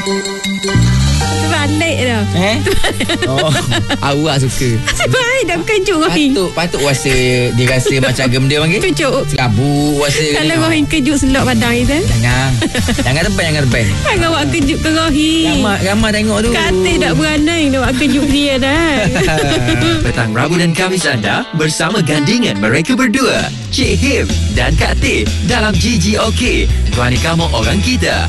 Balik dah. Awak suka. Baik dah kejut Rohin. Patut rasa dia rasa macam gemda panggil. Kejut. Serabut rasa. Kalau Rohin kejut selok badan kita. Jangan terbang. Jangan awak kejut ke Rohin. Ramai tengok tu. Kata tak beranai nak awak kejut dia dah. Petang Rabu dan Khamis anda bersama gandingan mereka berdua, Cik Him dan Kak Teh dalam GGOK. Tuan kamu orang kita.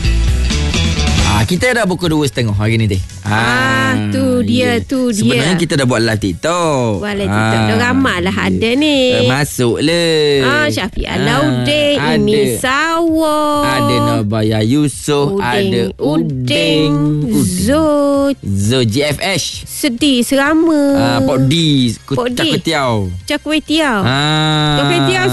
Kita dah pukul 2.30 hari ni teh. Tu dia. Sebenarnya kita dah buat live TikTok. Buat live TikTok. Dah ramai lah ada ni. Masuk le. Syafiq Alauddin, Imi Sawa. Ada Nobaya Yusof. Ada Uding. Zo GFH. Sedih serama. Pok D. Cak Kuih Tiaw. Cak Kuih Tiaw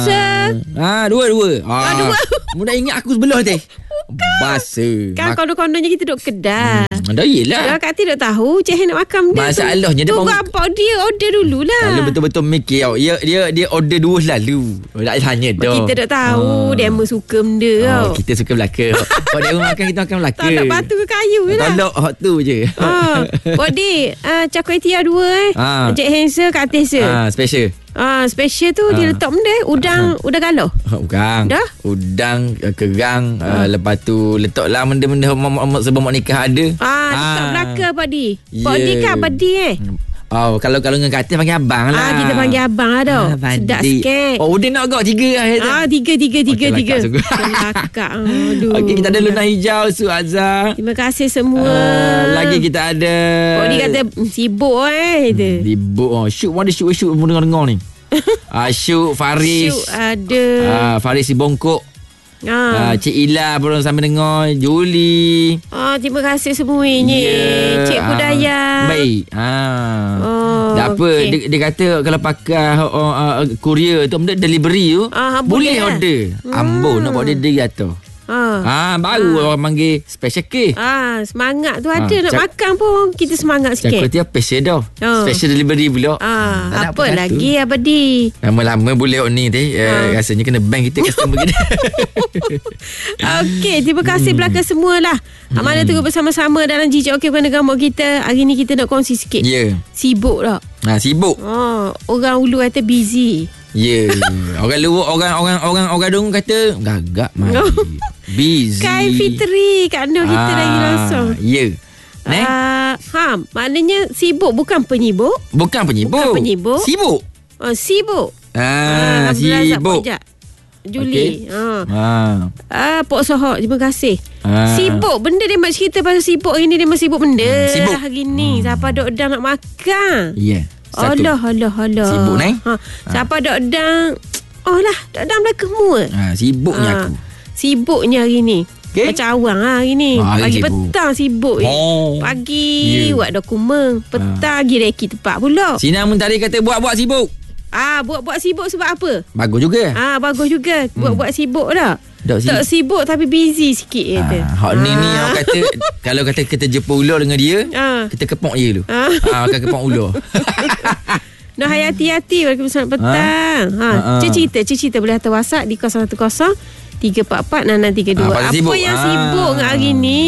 Dua. Dua. Mudah ingat aku sebelah teh. Bahasa Kan konon-kononnya kita duduk kedai. Dah yelah. Kak Ti tak tahu Cik Han nak makan benda. Masalahnya dia tunggu apa dia order dululah. Kalau betul-betul mikir dia order dua selalu. Tak tanya dah. Kita tak tahu dia suka benda tau. Kita suka Melaka. Kalau dia makan kita makan Melaka. Tak nak batu ke kayu je lah. Tolak hot tu je. Bodi Cak Kuih Tiaw 2 Cik Hansa Kak Teh special. Special tu dia letak benda udang galau. Bukan. Dah? Udang, kerang, lepas tu letaklah benda-benda sebelum mak nikah ada. Letak belakang Bodi. Bodi kan Bodi kalau dengan Kak Teh panggil abang lah. Kita panggil abang lah dah. Sedap sikit. Udang nak agak 3 lah. 3. Kelakak. Aduh. Okey, kita ada Luna Hijau, Su Azhar. Terima kasih semua. Lagi kita ada Bodi kata sibuk sibuk. Shoot dengar ni. Syuk Faris. Syuk ada. Faris si Bongkok. Cik Ila baru sampai dengar. Juli. Terima kasih semuanya. Cik Budaya. Baik. Apa dia kata kalau pakai courier tu benda delivery tu boleh order. Ambo nak bawa dia atas. Baru orang panggil special K. Semangat tu ada. Nak makan pun kita semangat sikit. Cakap dia special dah. Special delivery pula. Apa lagi Abadi? Lama-lama boleh ni teh. Rasanya kena bank kita customer kita. Okey, terima kasih belakang semualah. Mana terus bersama-sama dalam GGOK Bukan Gamuk kita. Hari ni kita nak kongsi sikit. Sibuk tak? Sibuk. Orang ulu kata busy. Orang luar orang dong kata gagak mari. Busy. Kai Fitri kat Nur kita lagi langsung. Maknanya sibuk bukan penyibuk. Sibuk. Sibuk. Sibuk. Juli. Pok Sohok, terima kasih. Sibuk benda dia mak cerita pasal sibuk hari ni dia masih sibuk benda. Sibuk hari ni siapa dok dah nak makan. Allah. Sibuk ni. Siapa dok dah dok dah mereka semua. Sibuknya aku. Sibuknya hari ni. Macam awang hari ni. Pagi petang sibuk. Pagi buat dokumen. Petang pergi reki tempat pula. Sinar Mentari kata buat-buat sibuk. Buat-buat sibuk sebab apa? Bagus juga. Bagus juga. Buat-buat sibuk dah. Tak sibuk tapi busy sikit kata. Hak ni orang kata kalau kata kita jumpa ular dengan dia, kita kepok dia dulu. Akan kepok ular. Nak hati-hati walaupun petang. Cerita boleh hantar WhatsApp di 010 344 6632. Apa sibuk? Yang sibuk hari ni?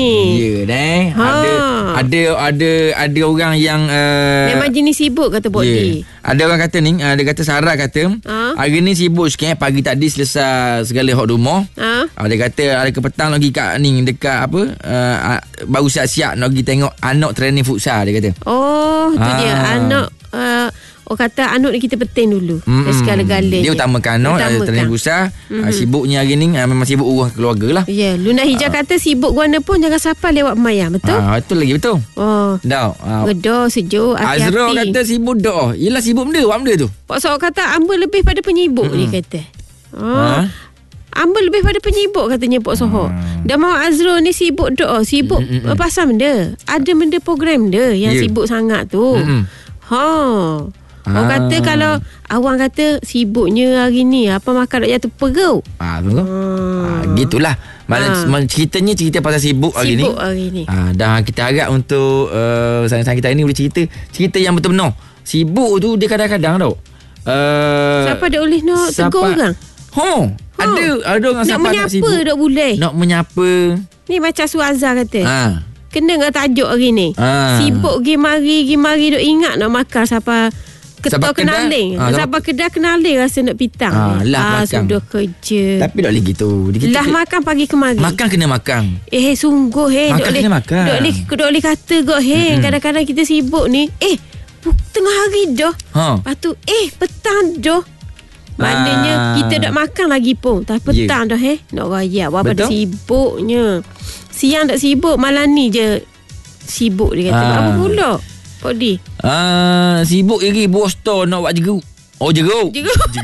Ada orang yang memang jenis sibuk kata Bodi. Ada orang kata ni, dia kata Sarah kata hari ni sibuk sikit. Pagi tadi selesai segala hak rumah. Dia kata ada ke petang lagi kat ni dekat apa baru siap-siap nak pergi tengok anak training futsal dia kata. Tu dia anak kata anak kita penting dulu. Segala-galanya. Dia utamakan anak training pusat. Sibuknya hari ni memang sibuk urus keluarga lah. Luna Hijau kata sibuk guana pun jangan sampai lewat mayang. Betul? Betul lagi betul. Redha sejuk hati-hati. Azra kata sibuk dah. Yelah sibuk benda. Buat benda tu. Pak Sok kata Amba lebih pada penyibuk dia kata. Amba lebih pada penyibuk katanya Pak Soho. Dan Mawar Azrul ni sibuk doa. Sibuk pasal benda. Ada benda program dia yang sibuk sangat tu. Orang kata kalau awang kata sibuknya hari ni apa makan nak jatuh perut. Gitulah. Ceritanya cerita pasal sibuk hari ni. Dan kita harap untuk sayang-sayang kita ini boleh cerita yang betul-benar. Sibuk tu dia kadang-kadang tau. Siapa dah boleh nak tegur orang? Ada orang nak menyapa tak boleh. Nak menyapa Ni macam Suazah kata. Kena dengan tajuk hari ni. Sibuk pergi mari duk ingat nak makan sampai ketua kenaling. Sampai kedai kenaling rasa nak pitang. Sudah kerja. Tapi tak boleh gitu. Lah makan pagi kemari. Makan kena makan. Sungguh makan kena makan. Dok boleh kata kau kadang-kadang kita sibuk ni. Tengah hari dah. Lepas tu petang dah. Maknanya kita dak makan lagi pun. Tapi petang dah nak raya. Apa pada sibuknya. Siang tak sibuk, malam ni je sibuk dia kata. Apa pula? Pak Di. Sibuk lagi bos store nak buat jeruk. Jeruk.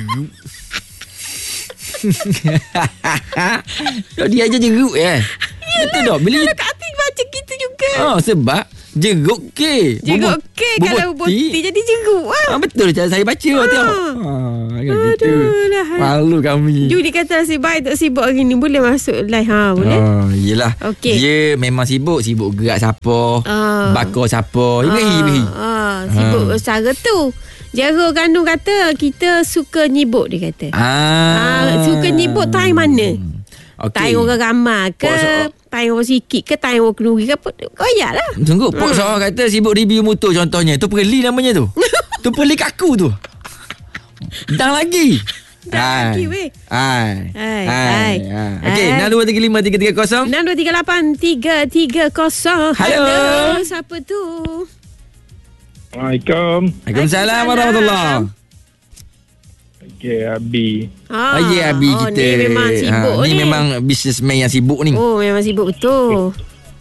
Dia aja jeruk betul tak? Bila kat hati baca kita juga. Sebab jeruk ke. Jeruk ke kalau boti jadi jeruk. Betul cara saya baca tengok. Gitu. Malu kami. Juli kata nasib baik tak sibuk hari ni. Boleh masuk live boleh? Yelah. Dia memang sibuk gerak siapa, bakar siapa. Sibuk secara tu. Jaro Gandung kata kita suka nyibuk, dia kata. Suka nyibuk time mana? Time orang ramai ke, time orang sikit ke, time orang kenduri ke, koyak lah. Tunggu, Pok Soh kata sibuk review motor contohnya. Tu Perli namanya tu. Tu Perli kaku tu. Dah lagi weh. Okey, 6235 330 6238 330. Halo, siapa tu? Waalaikumsalam warahmatullahi. Okey, Abi. Abi kita. Ni memang sibuk ni. Ni memang businessman yang sibuk ni. Memang sibuk betul.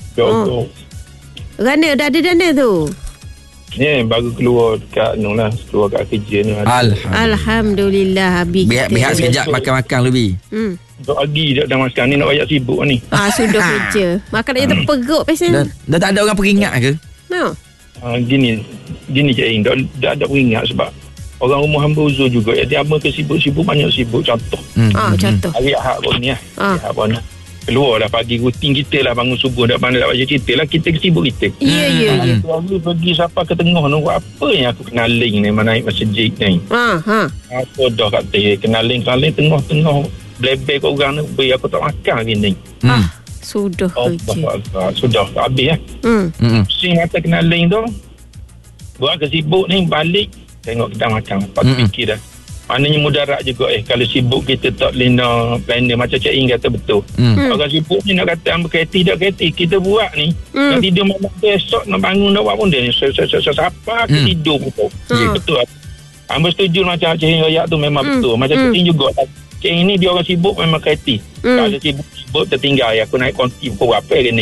Rana dah ada dana tu. Ni baru keluar dekat keluar kat kerja ni. Alhamdulillah Abi kita. Biar sekejap makan-makan lebih. Untuk pagi dah makan ni nak banyak sibuk ni. Sudah kerja. Makan dah terperuk pasal. Dah tak ada orang peringat ke? No. Gini Cik Ing, dah ada peringat sebab orang rumah hamba uzur juga. Jadi hamba ke sibuk-sibuk banyak sibuk. Contoh. Contoh. Hari Ahad pun ni keluar dah pagi rutin kita lah, bangun subuh dah pandai nak baca cerita lah, kita sibuk kita. Ya. Aku pergi sampai ke tengah tu, apa yang aku kenaling ni naik masjid ni. Apa dah kata kenaling tengah-tengah blebek kat orang ni, aku tak makan gini. Sudah kerja. Sudah habis Sing kata kenaling tu buat kesibuk ni, balik tengok kita makan. Lepas fikir dah, maknanya mudarat juga kalau sibuk kita tak lena planner. Macam Cik Ing kata betul. Orang sibuk ni nak kata ambil kereta tak kereta, kita buat ni nak tidur malam tu, esok nak bangun nak buat pun dia ni siapa ke tidur betul. Betul. Hamba setuju macam Cik Ing rakyat tu memang betul. Macam Cik Ing juga, Cik Ing ni dia orang sibuk memang kereta. Kalau sibuk tertinggal aku naik konti pukul berapa ni.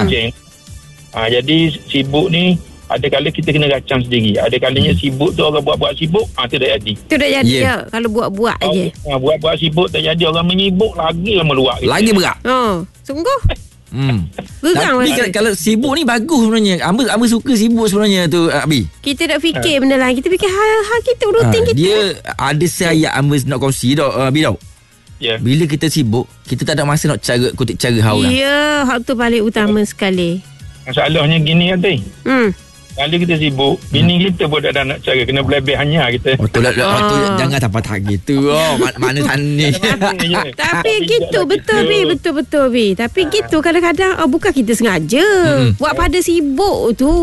Jadi sibuk ni ada kala kita kena racam sendiri. Ada kalanya sibuk tu orang buat-buat sibuk, tu dah jadi. Tu dah jadi kalau buat-buat aje. Buat-buat sibuk tak jadi, orang menyibuk lagi meluak. Lagi berat. Sungguh. Tapi kalau sibuk ni bagus sebenarnya. Amba suka sibuk sebenarnya tu, Abi. Kita tak fikir benda lain. Kita fikir hal-hal kita, rutin kita. Dia ada saya Amba nak kongsi Abi tau. Bila kita sibuk, kita tak ada masa nak kutip cara orang. Hal tu paling utama sekali. Masalahnya gini kan tadi. Kalau kita sibuk, bini kita pun tak ada nak cara, kena berlebih hanya kita. Jangan tak gitu. Mana tani. Tapi gitu betul Bi. Tapi gitu kadang-kadang bukan kita sengaja buat pada sibuk tu.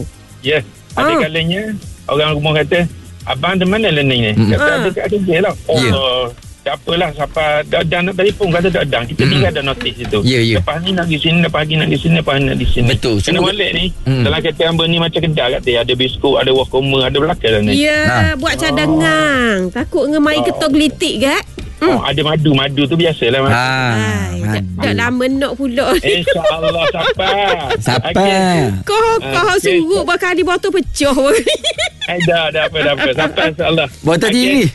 Ada kalanya orang rumah kata, abang di mana learning ni? Kata ada kat kerja lah. Tak apalah, siapa dah nak telefon kata tak ada, kita tinggal ada notis itu. Lepas ni nak pergi sini, lepas ni nak pergi sini, lepas ni nak pergi sini. Betul. Kena balik ni. Dalam kereta hamba ni macam kedai kat dia, ada biskut, ada wakoma, ada belakang ni. Buat cadangan. Takut ngemai ketok gelitik kan? Ada madu tu biasalah. Dah lama nak pula. InsyaAllah siapa? Kau suruh berkali botol pecah. Dah apa. Sampai insyaAllah. Botol tinggi.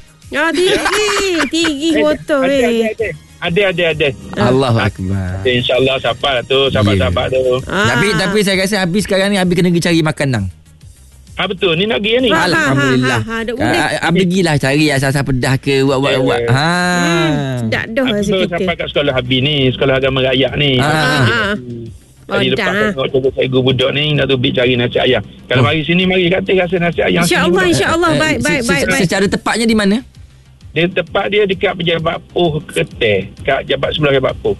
Tinggi botol Ada. Allahu Akbar. InsyaAllah sabar tu. Sabar tu. Tapi saya rasa habis sekarang ni Abi kena pergi cari makanan. Betul, ni nak pergi ni. Alhamdulillah. Abi pergilah cari asal-asal pedah ke buat. Tak dah rasa kita. Sampai kat sekolah Habib ni, sekolah agama rakyat ni. Tadi lepas tengok contoh cikgu budak ni, nak tu pergi cari nasi ayam. Kalau mari sini, mari kata rasa nasi ayam. InsyaAllah. Baik. Secara tepatnya di mana? Dia tempat dia dekat Pejabat Poh Kedah, kat Jabat sebelah Jabat Poh.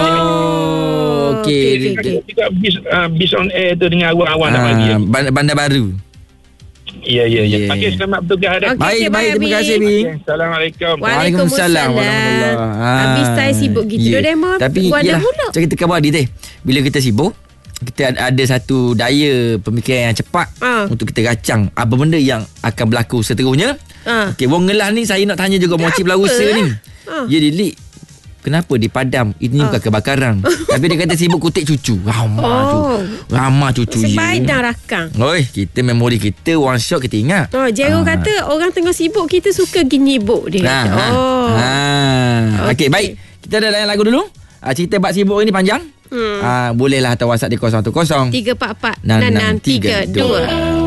Okey. Juga bis on air tu dengan awang-awang nak bagi. Bandar Baru. Ya. Okey, selamat bertugas dah. Baik, terima kasih Bing. Assalamualaikum. Waalaikumsalam warahmatullahi. Habis saya sibuk gitu demo. Tapi cerita khabar Adi bila kita sibuk, kita ada satu daya pemikiran yang cepat untuk kita racang apa benda yang akan berlaku seterusnya. Okey, wong ngelah ni saya nak tanya juga motif larusa ni. Ya Dilik, kenapa dipadam? Ini bukan kebakaran. Tapi dia kata sibuk kutip cucu. Ramah cucu je. Sebaik dah rakang. Oi, kita memori kita one shot kita ingat. Jero kata orang tengah sibuk kita suka ginyibuk dia. Okey, baik. Kita ada layan lagu dulu. Cerita bab sibuk ini panjang. Bolehlah hantar WhatsApp di 010 344 6632.